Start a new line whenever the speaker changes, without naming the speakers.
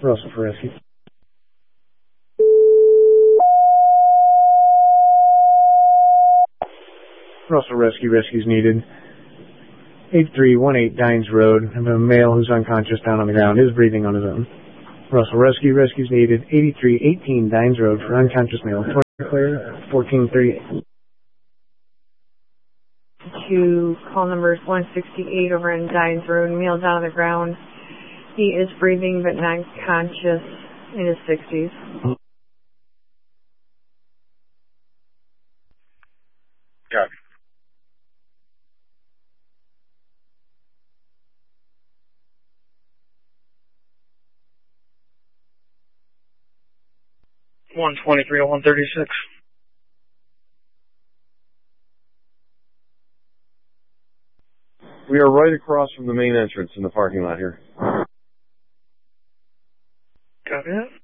Russell for rescue. Russell rescue. Rescue's needed. 8318 Dines Road. I have a male who's unconscious down on the ground. Is breathing on his own. Russell rescue. Rescue's needed. 8318 Dines Road for unconscious male. 20 clear. 1438.
To call numbers 168 over in Dines Road. Male down on the ground. He is breathing but not conscious, in his 60s.
Copy. $123 to 136.
We are right across from the main entrance in the parking lot here.
Copy that.